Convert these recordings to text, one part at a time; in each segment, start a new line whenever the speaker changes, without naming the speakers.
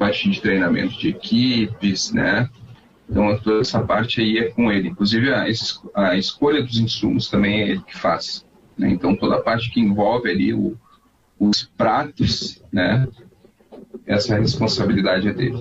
parte de treinamento de equipes, né? Então, toda essa parte aí é com ele. Inclusive, a escolha dos insumos também é ele que faz, né? Então, toda a parte que envolve ali os pratos, né? Essa responsabilidade é dele.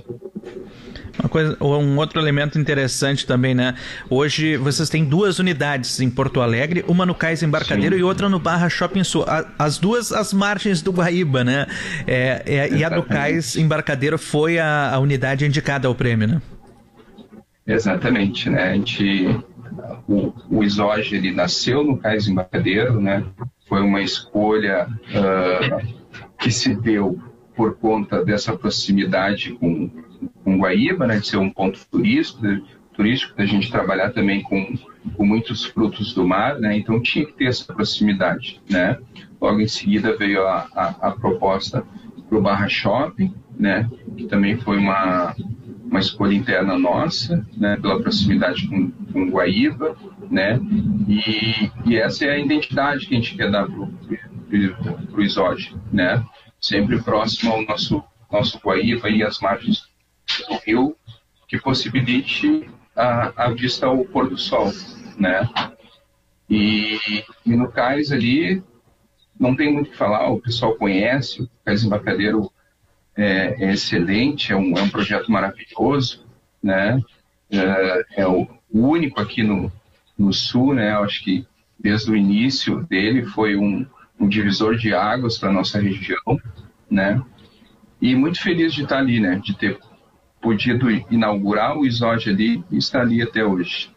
Um outro elemento interessante também, né? Hoje vocês têm 2 unidades em Porto Alegre, uma no Cais Embarcadero. Sim. E outra no Barra Shopping Sul. As duas às margens do Guaíba, né? E a do Cais Embarcadero foi a unidade indicada ao prêmio, né?
Exatamente, né? O ISOG, ele nasceu no Cais Embarcadero, né? Foi uma escolha que se deu por conta dessa proximidade com Guaíba, né, de ser um ponto turístico, da gente trabalhar também com muitos frutos do mar, né, então tinha que ter essa proximidade, né. Logo em seguida veio a proposta para o Barra Shopping, né, que também foi uma escolha interna nossa, né, pela proximidade com Guaíba, né, e essa é a identidade que a gente quer dar para o ISOG, né, sempre próximo ao nosso Guaíba e as margens do rio, que possibilite a vista ao pôr do sol, né? E no cais ali, não tem muito o que falar, o pessoal conhece, o Cais Embarcadero é excelente, é um projeto maravilhoso, né? É o único aqui no sul, né? Eu acho que desde o início dele foi um divisor de águas para a nossa região, né? E muito feliz de estar ali, né? De ter podido inaugurar o ISOG ali e estar ali até hoje.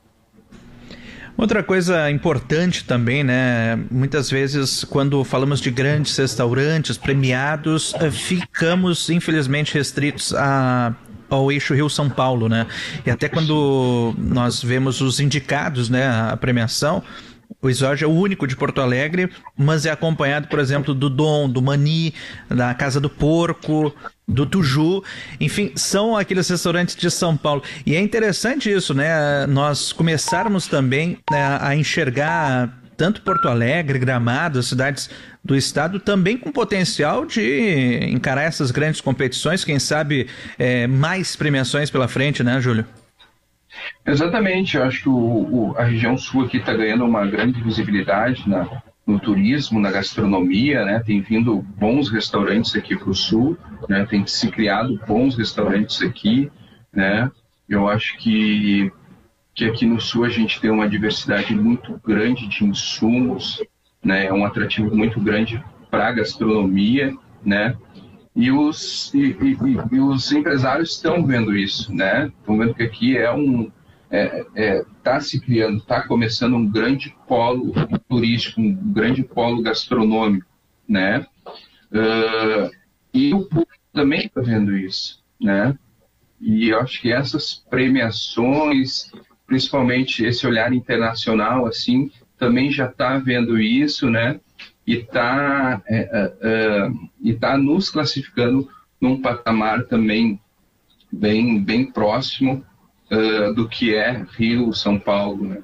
Outra coisa importante também, né? Muitas vezes, quando falamos de grandes restaurantes premiados, ficamos, infelizmente, restritos ao eixo Rio-São Paulo, né? E até quando nós vemos os indicados, né, à premiação, o ISOG é o único de Porto Alegre, mas é acompanhado, por exemplo, do Dom, do Mani, da Casa do Porco, do Tuju, enfim, são aqueles restaurantes de São Paulo. E é interessante isso, né? Nós começarmos também, né, a enxergar tanto Porto Alegre, Gramado, as cidades do estado, também com potencial de encarar essas grandes competições, quem sabe mais premiações pela frente, né, Júlio?
Exatamente, eu acho que a região sul aqui está ganhando uma grande visibilidade no turismo, na gastronomia, né? Tem vindo bons restaurantes aqui para o sul, né? Tem se criado bons restaurantes aqui, né? Eu acho que aqui no sul a gente tem uma diversidade muito grande de insumos, né? É um atrativo muito grande para a gastronomia, né? E os empresários estão vendo isso, né? Estão vendo que aqui está se criando, está começando um grande polo turístico, um grande polo gastronômico, né? E o público também está vendo isso, né? E eu acho que essas premiações, principalmente esse olhar internacional, assim, também já está vendo isso, né? E está nos classificando num patamar também bem próximo do que é Rio, São Paulo, né?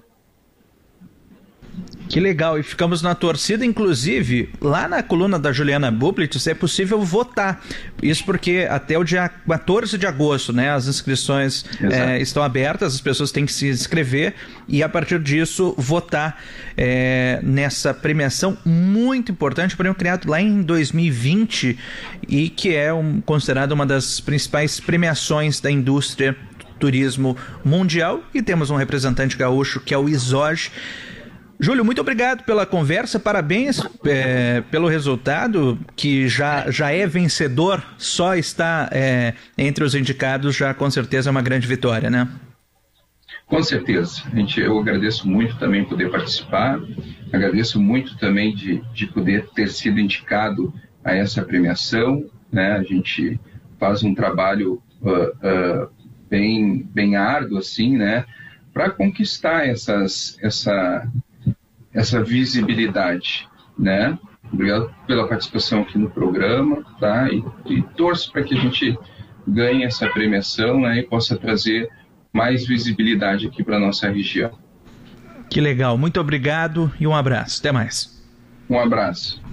Que legal, e ficamos na torcida, inclusive, lá na coluna da Juliana Bublitz é possível votar. Isso porque até o dia 14 de agosto, né, as inscrições estão abertas, as pessoas têm que se inscrever e a partir disso votar nessa premiação muito importante, prêmio criado lá em 2020 e que é considerado uma das principais premiações da indústria turismo mundial, e temos um representante gaúcho que é o ISOG. Júlio, muito obrigado pela conversa, parabéns pelo resultado, que já é vencedor, só está entre os indicados, já com certeza é uma grande vitória, né?
Com certeza, eu agradeço muito também poder participar, agradeço muito também de poder ter sido indicado a essa premiação, né? A gente faz um trabalho bem árduo, assim, né? Para conquistar essa visibilidade, né? Obrigado pela participação aqui no programa, tá? E torço para que a gente ganhe essa premiação, né? E possa trazer mais visibilidade aqui para nossa região.
Que legal, muito obrigado e um abraço, até mais.
Um abraço.